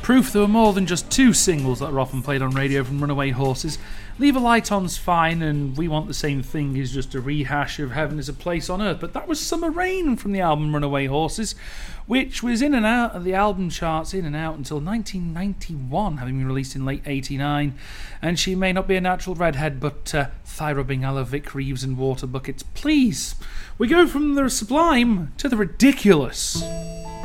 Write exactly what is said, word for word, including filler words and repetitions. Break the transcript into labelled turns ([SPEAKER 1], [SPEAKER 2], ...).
[SPEAKER 1] Proof there were more than just two singles that are often played on radio from Runaway Horses. Leave a Light On's fine, and We Want the Same Thing is just a rehash of Heaven is a Place on Earth. But that was Summer Rain from the album Runaway Horses, which was in and out of the album charts, in and out until nineteen ninety-one, having been released in late eighty-nine. And she may not be a natural redhead, but uh, Thyra Bingala, Vic Reeves and Water Buckets, please. We go from the sublime to the ridiculous.